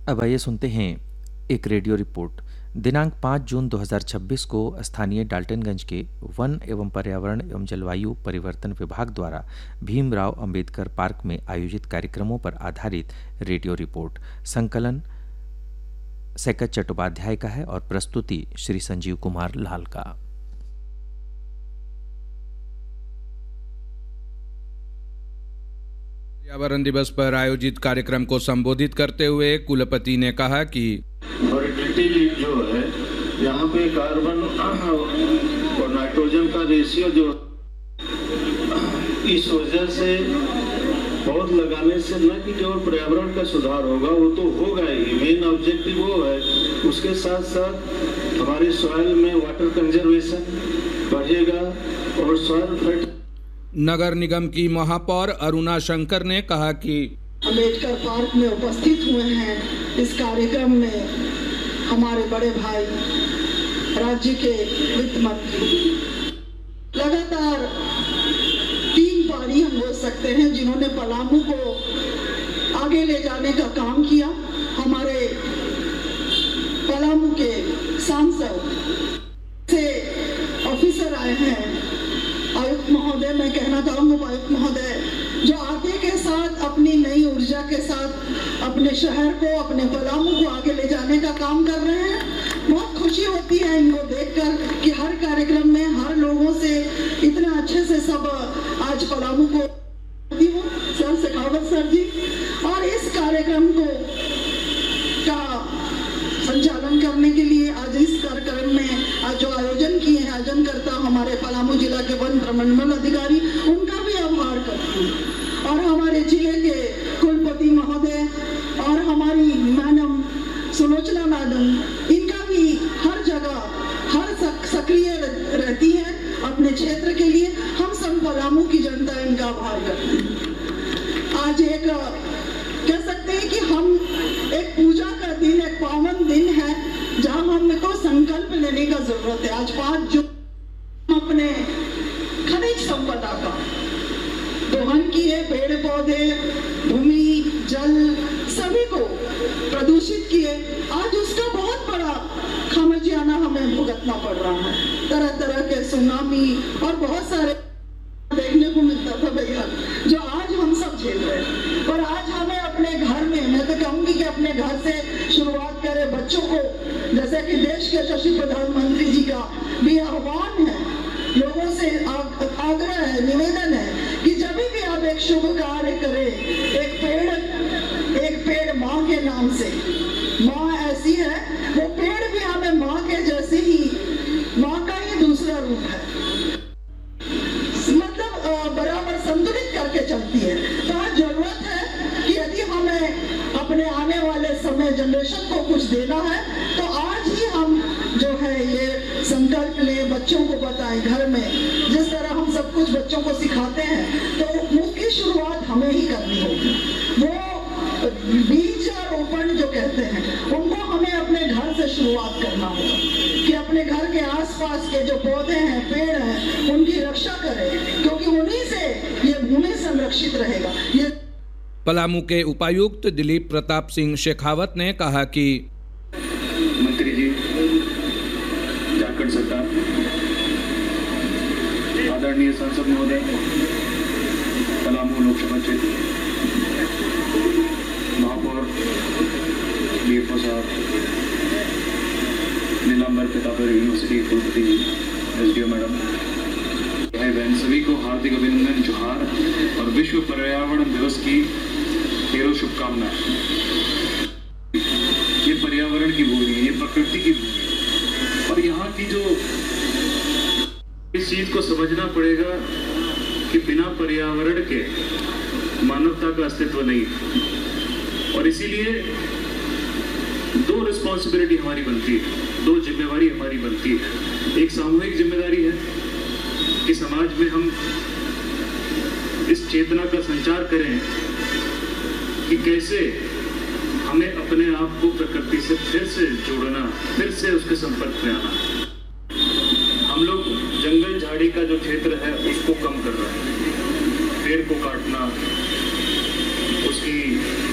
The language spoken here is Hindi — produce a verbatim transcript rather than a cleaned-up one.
अब आइए सुनते हैं एक रेडियो रिपोर्ट। दिनांक पाँच जून दो हज़ार छब्बीस को स्थानीय डाल्टनगंज के वन एवं पर्यावरण एवं जलवायु परिवर्तन विभाग द्वारा भीमराव अंबेडकर पार्क में आयोजित कार्यक्रमों पर आधारित रेडियो रिपोर्ट। संकलन सैकत चट्टोपाध्याय का है और प्रस्तुति श्री संजीव कुमार लाल का। पर्यावरण दिवस पर आयोजित कार्यक्रम को संबोधित करते हुए कुलपति ने कहा कि फर्टिलिटी लीव जो है, यहाँ पे कार्बन और नाइट्रोजन का रेशियो जो इस वजह से पौध लगाने से न कि केवल पर्यावरण का सुधार होगा, वो तो होगा ही, मेन ऑब्जेक्टिव वो है। उसके साथ साथ हमारे सॉइल में वाटर कंजर्वेशन बढ़ेगा और सॉइल फर्ट। नगर निगम की महापौर अरुणा शंकर ने कहा कि अंबेडकर पार्क में उपस्थित हुए हैं। इस कार्यक्रम में हमारे बड़े भाई राज्य के वित्त मंत्री, लगातार तीन पारी हम बोल सकते हैं जिन्होंने पलामू को आगे ले जाने का काम किया। हमारे पलामू के सांसद से ऑफिसर आए हैं, आयुक्त महोदय, मैं कहना चाहूँगा आयुक्त महोदय, जो आगे के साथ अपनी नई ऊर्जा के साथ अपने शहर को, अपने पलामू को आगे ले जाने का काम कर रहे हैं। बहुत खुशी होती है इनको देखकर कि हर कार्यक्रम में हर लोगों से इतना अच्छे से सब आज पलामू को हूँ सर शेखावत सर जी, और इस कार्यक्रम को का संचालन करने के लिए आज इस कार्यक्रम में आज जो आयोजन किए हैं आयोजन करता हमारे पलामू जिला के वन प्रमंडल अधिकारी, उनका भी आभार करती हूँ, और हमारे जिले के कुलपति महोदय और हमारी मैडम सुलोचना मैडम, इनका भी हर जगह हर सक्रिय रहती है अपने क्षेत्र के लिए। हम सब पलामू की जनता इनका आभार करती है। आज एक कह सकते हैं कि हम एक पूजा का दिन, एक पावन दिन है जहां हमको संकल्प लेने का जरूरत है। आज पाँच जून अपने खनिज संपदा का दोहन किए, पेड़ पौधे, भूमि, जल सभी को प्रदूषित किए। आज उसका बहुत बड़ा खामियाजा हमें भुगतना पड़ रहा है। तरह तरह के सुनामी और बहुत सारे देखने को मिलता था भैया, जो आज हम सब झेल रहे हैं। पर आज हमें अपने घर में, मैं तो कहूंगी कि अपने घर से शुरुआत करें। बच्चों को, जैसे कि देश के यशस्वी प्रधानमंत्री जी का भी आह्वान है, लोगों से आग्रह है, निवेदन है कि जब भी आप एक शुभ कार्य करें, एक पेड़ एक पेड़ माँ के नाम से, माँ ऐसी है, वो पेड़ भी हमें माँ के जैसे ही, माँ का ही दूसरा रूप है, मतलब बराबर संतुलित करके चलती है। तो आज जरूरत है कि यदि हमें अपने आने वाले समय जनरेशन को कुछ देना है तो आज ही हम जो है ये संकल्प लें, बच्चों को बताएं। घर में जिस तरह हम सब कुछ बच्चों को सिखाते हैं तो मुख्य शुरुआत हमें ही करनी होगी। वो बीज रोपण जो कहते हैं उनको हमें अपने घर से शुरुआत करना होगा कि अपने घर के आसपास के जो पौधे हैं, पेड़ हैं, उनकी रक्षा करें, क्योंकि उन्हीं से ये भूमि संरक्षित रहेगा। ये पलामू के उपायुक्त दिलीप प्रताप सिंह शेखावत ने कहा कि मंत्री जी, झारखंड सरकार, आदरणीय सांसद महोदय, पलामू लोकसभा क्षेत्र महापौर डीएफओ साहब, नीलांबर प्रतापगढ़ यूनिवर्सिटी कुलपति एसडीओ मैडम, भाई बहन सभी को हार्दिक अभिनंदन, जोहार और विश्व पर्यावरण दिवस की ढेरों शुभकामनाएं। ये पर्यावरण की भूमि है, ये प्रकृति की भूमि है, और यहाँ की जो इस चीज को समझना पड़ेगा कि बिना पर्यावरण के मानवता का अस्तित्व नहीं है। और इसीलिए दो रिस्पॉन्सिबिलिटी हमारी बनती है, दो जिम्मेवारी हमारी बनती है। एक सामूहिक जिम्मेदारी है कि समाज में हम इस चेतना का संचार करें कि कैसे हमें अपने आप को प्रकृति से फिर से जोड़ना, फिर से उसके संपर्क में आना। हम लोग जंगल झाड़ी का जो क्षेत्र है उसको कम कर रहे हैं, पेड़ को काटना, उसकी